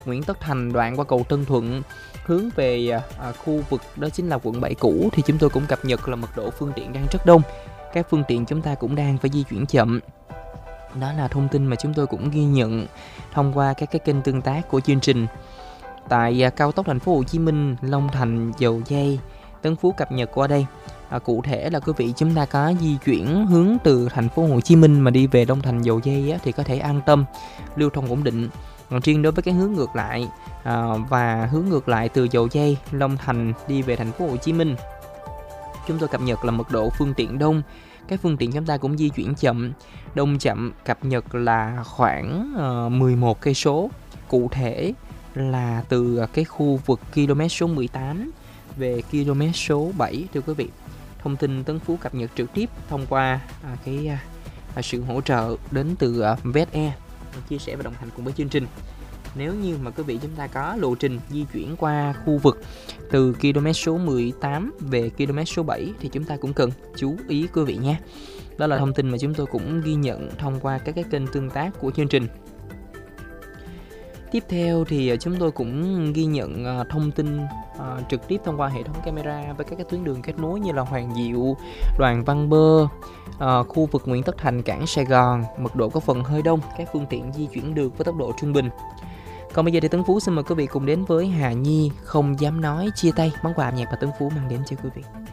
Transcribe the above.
Nguyễn Tất Thành đoạn qua cầu Tân Thuận hướng về khu vực đó chính là quận 7 cũ thì chúng tôi cũng cập nhật là mật độ phương tiện đang rất đông. Các phương tiện chúng ta cũng đang phải di chuyển chậm. Đó là thông tin mà chúng tôi cũng ghi nhận thông qua các cái kênh tương tác của chương trình. Tại cao tốc Thành phố Hồ Chí Minh, Long Thành, Dầu Giây, Tân Phú cập nhật qua đây. Cụ thể là quý vị chúng ta có di chuyển hướng từ Thành phố Hồ Chí Minh mà đi về Long Thành, Dầu Giây thì có thể an tâm, lưu thông ổn định. Còn riêng đối với cái hướng ngược lại và hướng ngược lại từ Dầu Giây, Long Thành đi về Thành phố Hồ Chí Minh, chúng tôi cập nhật là mật độ phương tiện đông. Các phương tiện chúng ta cũng di chuyển chậm, đông chậm, cập nhật là khoảng 11 cây số. Cụ thể là từ cái khu vực km số 18 về km số 7 thưa quý vị. Thông tin Tấn Phú cập nhật trực tiếp thông qua sự hỗ trợ đến từ VSE chia sẻ và đồng hành cùng với chương trình. Nếu như mà quý vị chúng ta có lộ trình di chuyển qua khu vực từ km số 18 về km số 7 thì chúng ta cũng cần chú ý quý vị nhé. Đó là thông tin mà chúng tôi cũng ghi nhận thông qua các cái kênh tương tác của chương trình. Tiếp theo thì chúng tôi cũng ghi nhận thông tin trực tiếp thông qua hệ thống camera với các cái tuyến đường kết nối như là Hoàng Diệu, Đoàn Văn Bơ, khu vực Nguyễn Tất Thành, cảng Sài Gòn. Mật độ có phần hơi đông, các phương tiện di chuyển được với tốc độ trung bình. Còn bây giờ thì Tấn Phú xin mời quý vị cùng đến với Hà Nhi Không Dám Nói Chia Tay, món quà âm nhạc mà Tấn Phú mang đến cho quý vị.